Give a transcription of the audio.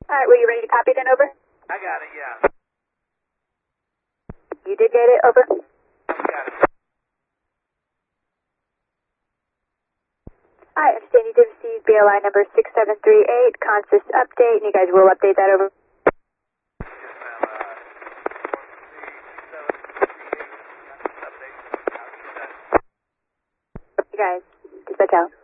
Alright, were you ready to copy then, over? I got it, yeah. You did get it, over? I got it. Alright, understand you did receive BOI number 6738, consist update, and you guys will update that, over? Yes, ma'am. 6738, update. You guys, dispatch out.